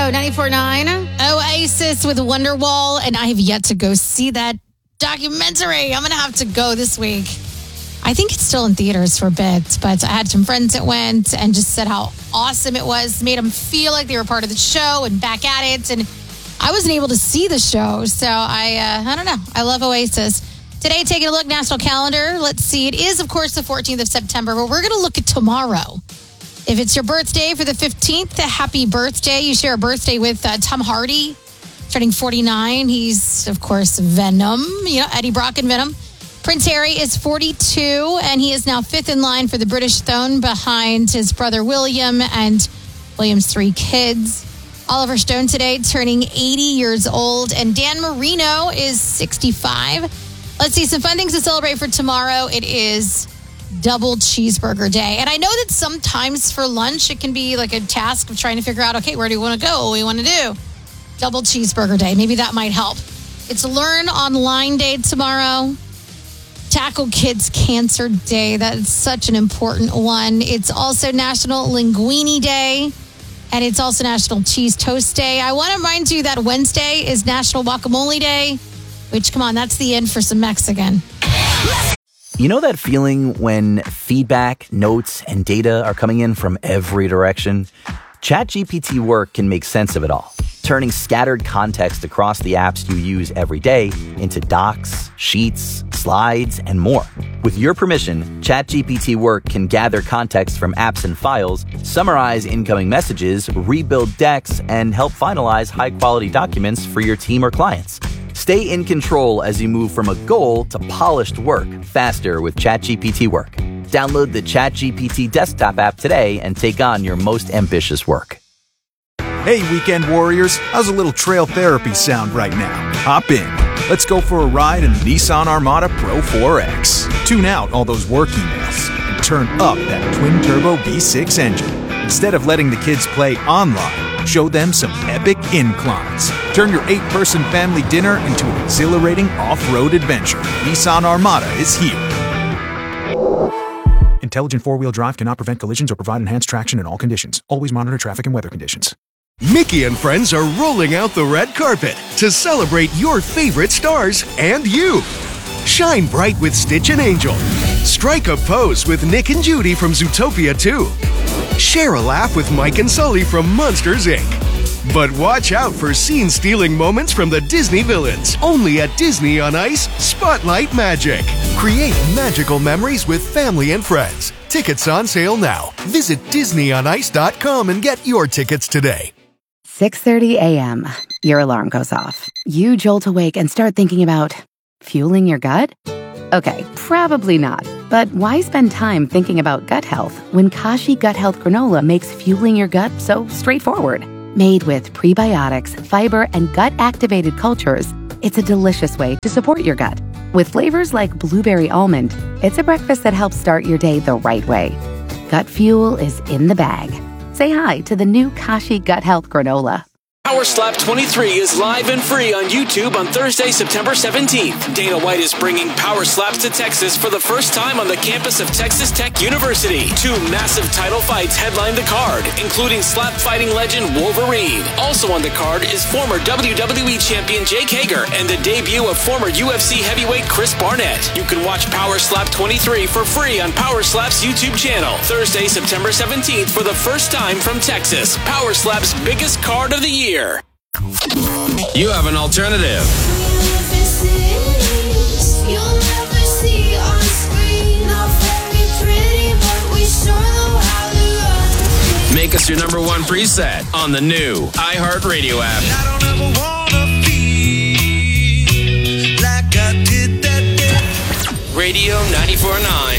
Radio 94.9. Oasis with Wonderwall, and I have yet to go see that documentary. I'm going to have to go this week. I think it's still in theaters for a bit, but I had some friends that went and just said how awesome it was. Made them feel like they were part of the show and back at it. And I wasn't able to see the show, so I don't know. I love Oasis. Today, taking a look, national calendar. Let's see. It is, of course, the 14th of September, but we're going to look at tomorrow. If it's your birthday for the 15th, happy birthday. You share a birthday with Tom Hardy, turning 49. He's, of course, Venom. You know, Eddie Brock and Venom. Prince Harry is 42, and he is now fifth in line for the British throne behind his brother William and William's 3 kids. Oliver Stone today turning 80 years old, and Dan Marino is 65. Let's see some fun things to celebrate for tomorrow. It is double cheeseburger day. And I know that sometimes for lunch, it can be like a task of trying to figure out, okay, where do you want to go? What do you want to do? Double cheeseburger day. Maybe that might help. It's Learn Online Day tomorrow. Tackle Kids Cancer Day. That's such an important one. It's also National Linguine Day. And it's also National Cheese Toast Day. I want to remind you that Wednesday is National Guacamole Day, which, come on, that's the end for some Mexican. You know that feeling when feedback, notes, and data are coming in from every direction? ChatGPT Work can make sense of it all, turning scattered context across the apps you use every day into docs, sheets, slides, and more. With your permission, ChatGPT Work can gather context from apps and files, summarize incoming messages, rebuild decks, and help finalize high-quality documents for your team or clients. Stay in control as you move from a goal to polished work faster with ChatGPT Work. Download the ChatGPT desktop app today and take on your most ambitious work. Hey, weekend warriors, how's a little trail therapy sound right now? Hop in. Let's go for a ride in the Nissan Armada Pro 4X. Tune out all those work emails and turn up that twin-turbo V6 engine. Instead of letting the kids play online, show them some epic inclines. Turn your 8-person family dinner into an exhilarating off-road adventure. Nissan Armada is here. Intelligent four-wheel drive cannot prevent collisions or provide enhanced traction in all conditions. Always monitor traffic and weather conditions. Mickey and friends are rolling out the red carpet to celebrate your favorite stars and you. Shine bright with Stitch and Angel. Strike a pose with Nick and Judy from Zootopia 2. Share a laugh with Mike and Sully from Monsters, Inc. But watch out for scene-stealing moments from the Disney villains. Only at Disney on Ice, Spotlight Magic. Create magical memories with family and friends. Tickets on sale now. Visit DisneyOnIce.com and get your tickets today. 6:30 a.m. Your alarm goes off. You jolt awake and start thinking about fueling your gut? Okay, probably not. But why spend time thinking about gut health when Kashi Gut Health Granola makes fueling your gut so straightforward? Made with prebiotics, fiber, and gut-activated cultures, it's a delicious way to support your gut. With flavors like blueberry almond, it's a breakfast that helps start your day the right way. Gut fuel is in the bag. Say hi to the new Kashi Gut Health Granola. Power Slap 23 is live and free on YouTube on Thursday, September 17th. Dana White is bringing Power Slaps to Texas for the first time on the campus of Texas Tech University. 2 massive title fights headline the card, including slap fighting legend Wolverine. Also on the card is former WWE champion Jake Hager and the debut of former UFC heavyweight Chris Barnett. You can watch Power Slap 23 for free on Power Slap's YouTube channel. Thursday, September 17th for the first time from Texas. Power Slap's biggest card of the year. You have an alternative. Make us your number 1 preset on the new iHeartRadio app. I don't ever wanna feel like I did that day. Radio 94.9.